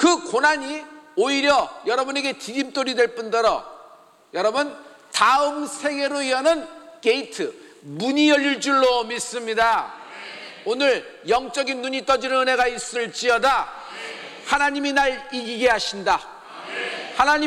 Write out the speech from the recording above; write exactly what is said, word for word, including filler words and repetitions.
그 고난이 오히려 여러분에게 디딤돌이 될 뿐더러 여러분 다음 세계로 여는 게이트, 문이 열릴 줄로 믿습니다. 오늘 영적인 눈이 떠지는 은혜가 있을지어다. 하나님이 날 이기게 하신다. 하나님